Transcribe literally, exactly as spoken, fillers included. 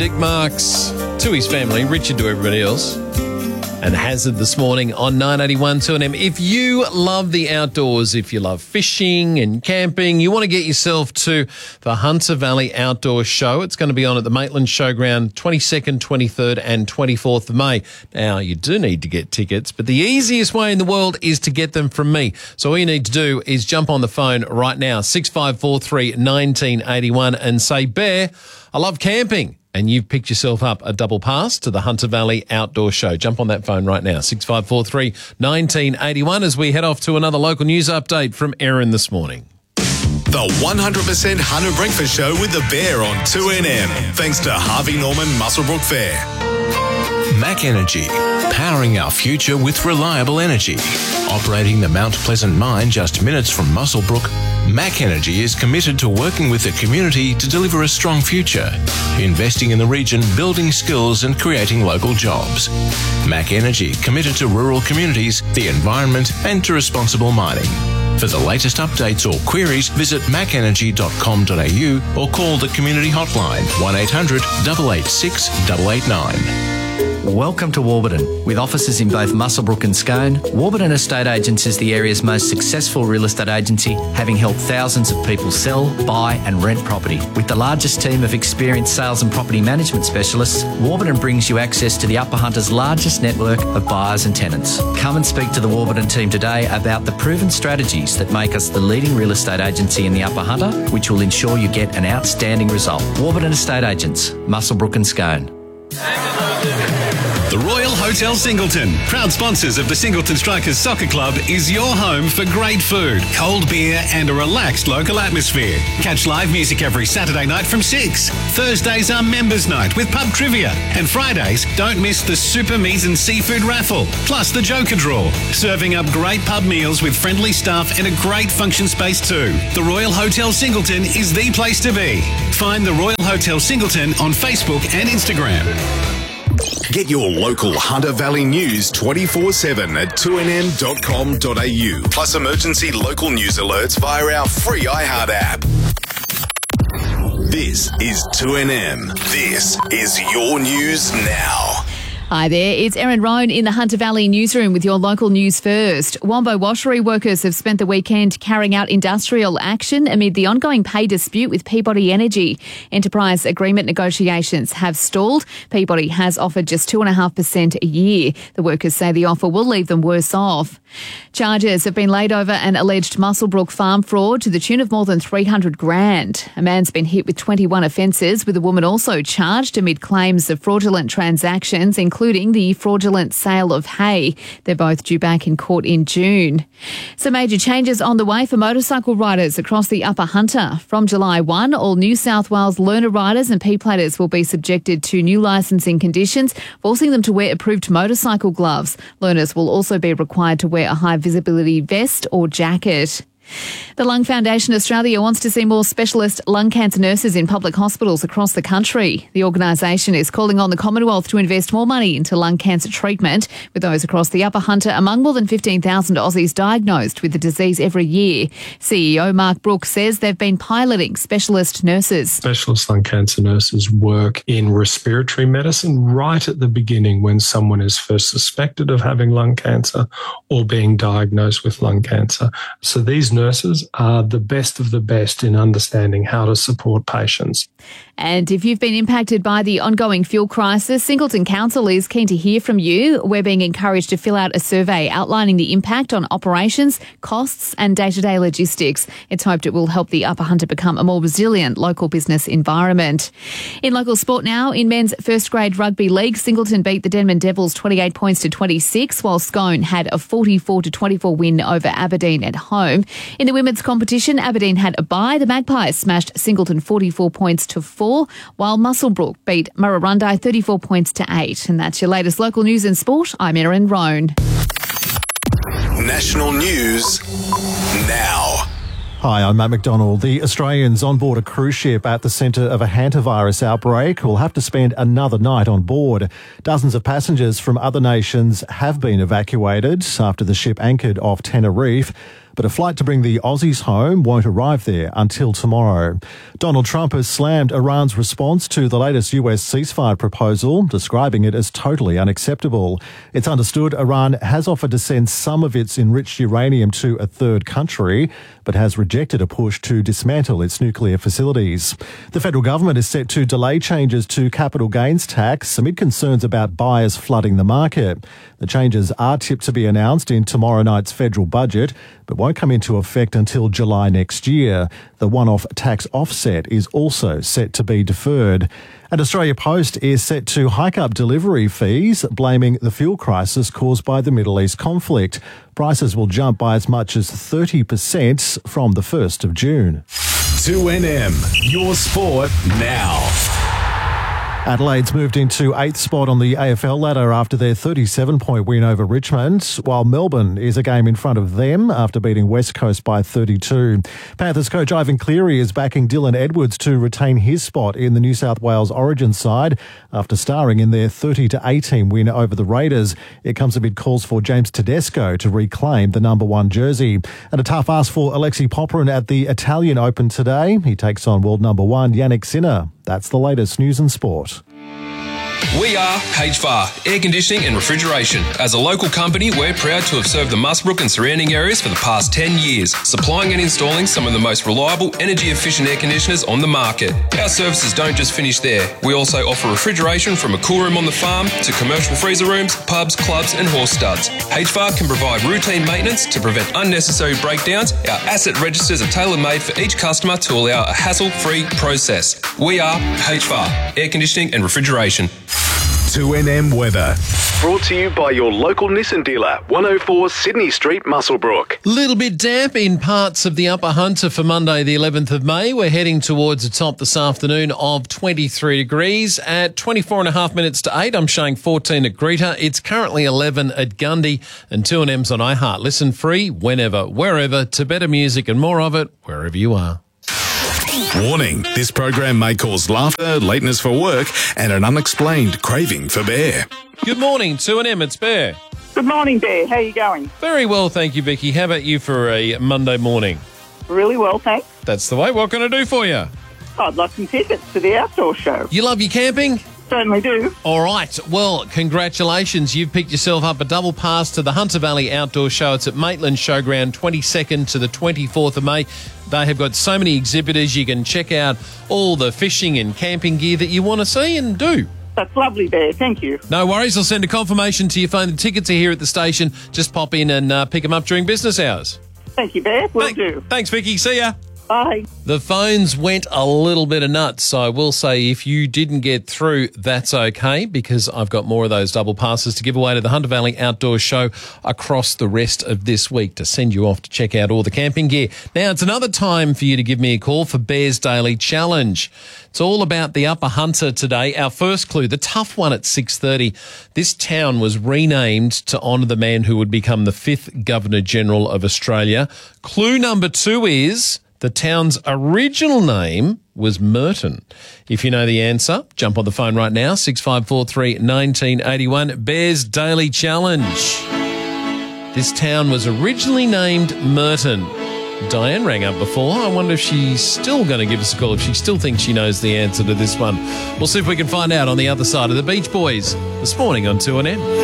tick marks to his family, Richard to everybody else. And Hazard this morning on nine eighty-one two N M. If you love the outdoors, if you love fishing and camping, you want to get yourself to the Hunter Valley Outdoor Show. It's going to be on at the Maitland Showground twenty-second, twenty-third and twenty-fourth of May. Now, you do need to get tickets, but the easiest way in the world is to get them from me. So all you need to do is jump on the phone right now, six five four three, one nine eight one, and say, Bear, I love camping. And you've picked yourself up a double pass to the Hunter Valley Outdoor Show. Jump on that phone right now, six five four three, one nine eight one, as we head off to another local news update from Erin this morning. The one hundred percent Hunter Breakfast Show with the Bear on two N M. Thanks to Harvey Norman Muswellbrook Fair. Mac Energy, powering our future with reliable energy. Operating the Mount Pleasant mine just minutes from Muswellbrook, Mac Energy is committed to working with the community to deliver a strong future, investing in the region, building skills and creating local jobs. Mac Energy committed to rural communities, the environment and to responsible mining. For the latest updates or queries, visit mac energy dot com dot a u or call the community hotline one eight hundred, eight eight six, eight eight nine. Welcome to Warburton. With offices in both Muswellbrook and Scone, Warburton Estate Agents is the area's most successful real estate agency, having helped thousands of people sell, buy and rent property. With the largest team of experienced sales and property management specialists, Warburton brings you access to the Upper Hunter's largest network of buyers and tenants. Come and speak to the Warburton team today about the proven strategies that make us the leading real estate agency in the Upper Hunter, which will ensure you get an outstanding result. Warburton Estate Agents, Muswellbrook and Scone. The Royal Hotel Singleton, proud sponsors of the Singleton Strikers Soccer Club, is your home for great food, cold beer and a relaxed local atmosphere. Catch live music every Saturday night from six. Thursdays are members night with pub trivia. And Fridays, don't miss the super meat and seafood raffle, plus the Joker draw. Serving up great pub meals with friendly staff and a great function space too. The Royal Hotel Singleton is the place to be. Find the Royal Hotel Singleton on Facebook and Instagram. Get your local Hunter Valley news twenty-four seven at two n m dot com dot a u. Plus emergency local news alerts via our free iHeart app. This is two N M. This is your news now. Hi there, it's Erin Roan in the Hunter Valley newsroom with your local news first. Wombo washery workers have spent the weekend carrying out industrial action amid the ongoing pay dispute with Peabody Energy. Enterprise agreement negotiations have stalled. Peabody has offered just two point five percent a year. The workers say the offer will leave them worse off. Charges have been laid over an alleged Muswellbrook farm fraud to the tune of more than three hundred grand. A man's been hit with twenty-one offences, with a woman also charged amid claims of fraudulent transactions, including the fraudulent sale of hay. They're both due back in court in June. Some major changes on the way for motorcycle riders across the Upper Hunter. From July first, all New South Wales learner riders and P-platers will be subjected to new licensing conditions, forcing them to wear approved motorcycle gloves. Learners will also be required to wear a high visibility vest or jacket. The Lung Foundation Australia wants to see more specialist lung cancer nurses in public hospitals across the country. The organisation is calling on the Commonwealth to invest more money into lung cancer treatment, with those across the Upper Hunter among more than fifteen thousand Aussies diagnosed with the disease every year. C E O Mark Brooks says they've been piloting specialist nurses. Specialist lung cancer nurses work in respiratory medicine right at the beginning when someone is first suspected of having lung cancer or being diagnosed with lung cancer. So these nurses are the best of the best in understanding how to support patients. And if you've been impacted by the ongoing fuel crisis, Singleton Council is keen to hear from you. We're being encouraged to fill out a survey outlining the impact on operations, costs and day-to-day logistics. It's hoped it will help the Upper Hunter become a more resilient local business environment. In local sport now, in men's first grade rugby league, Singleton beat the Denman Devils twenty-eight points to twenty-six, while Scone had a forty-four to twenty-four win over Aberdeen at home. In the women's competition, Aberdeen had a bye. The Magpies smashed Singleton forty-four points to four, while Muswellbrook beat Murrurundi thirty-four points to eight. And that's your latest local news and sport. I'm Erin Roan. National news now. Hi, I'm Matt McDonald. The Australians on board a cruise ship at the centre of a hantavirus outbreak will have to spend another night on board. Dozens of passengers from other nations have been evacuated after the ship anchored off Tenerife. but a flight to bring the Aussies home won't arrive there until tomorrow. Donald Trump has slammed Iran's response to the latest U S ceasefire proposal, describing it as totally unacceptable. It's understood Iran has offered to send some of its enriched uranium to a third country, but has rejected a push to dismantle its nuclear facilities. The federal government is set to delay changes to capital gains tax amid concerns about buyers flooding the market. The changes are tipped to be announced in tomorrow night's federal budget, but won't come into effect until July next year. The one-off tax offset is also set to be deferred. And Australia Post is set to hike up delivery fees, blaming the fuel crisis caused by the Middle East conflict. Prices will jump by as much as thirty percent from the first of June. two N M, your sport now. Adelaide's moved into eighth spot on the A F L ladder after their thirty-seven point win over Richmond, while Melbourne is a game in front of them after beating West Coast by thirty-two. Panthers coach Ivan Cleary is backing Dylan Edwards to retain his spot in the New South Wales Origin side after starring in their thirty to eighteen win over the Raiders. It comes amid calls for James Tedesco to reclaim the number one jersey. And a tough ask for Alexei Popyrin at the Italian Open today. He takes on world number one Yannick Sinner. That's the latest news and sport. We are H V A R, Air Conditioning and Refrigeration. As a local company, we're proud to have served the Muswellbrook and surrounding areas for the past ten years, supplying and installing some of the most reliable, energy-efficient air conditioners on the market. Our services don't just finish there. We also offer refrigeration from a cool room on the farm to commercial freezer rooms, pubs, clubs and horse studs. H V A R can provide routine maintenance to prevent unnecessary breakdowns. Our asset registers are tailor-made for each customer to allow a hassle-free process. We are H V A R, Air Conditioning and Refrigeration. two N M weather. Brought to you by your local Nissan dealer, one oh four Sydney Street, Muswellbrook. Little bit damp in parts of the Upper Hunter for Monday the eleventh of May. We're heading towards a top this afternoon of twenty-three degrees. At twenty-four and a half minutes to eight, I'm showing fourteen at Greta. It's currently eleven at Gundy, and two N M's on iHeart. Listen free whenever, wherever, to better music and more of it wherever you are. Warning, this program may cause laughter, lateness for work, and an unexplained craving for beer. Good morning, two N M, it's Bear. Good morning, Bear. How are you going? Very well, thank you, Vicky. How about you for a Monday morning? Really well, thanks. That's the way. What can I do for you? I'd like some tickets to the outdoor show. You love your camping? Certainly do. All right. Well, congratulations. You've picked yourself up a double pass to the Hunter Valley Outdoor Show. It's at Maitland Showground, twenty-second to the twenty-fourth of May. They have got so many exhibitors. You can check out all the fishing and camping gear that you want to see and do. That's lovely, Bear. Thank you. No worries. I'll send a confirmation to your phone. The tickets are here at the station. Just pop in and uh, pick them up during business hours. Thank you, Bear. Will Thank- do. Thanks, Vicky. See ya. Bye. The phones went a little bit of nuts, so I will say if you didn't get through, that's okay, because I've got more of those double passes to give away to the Hunter Valley Outdoor Show across the rest of this week to send you off to check out all the camping gear. Now, it's another time for you to give me a call for Bear's Daily Challenge. It's all about the Upper Hunter today. Our first clue, the tough one at six thirty. This town was renamed to honour the man who would become the fifth Governor-General of Australia. Clue number two is the town's original name was Merton. If you know the answer, jump on the phone right now, six five four three, one nine eight one. Bear's Daily Challenge. This town was originally named Merton. Diane rang up before. I wonder if she's still going to give us a call, if she still thinks she knows the answer to this one. We'll see if we can find out on the other side of the Beach Boys this morning on two N M.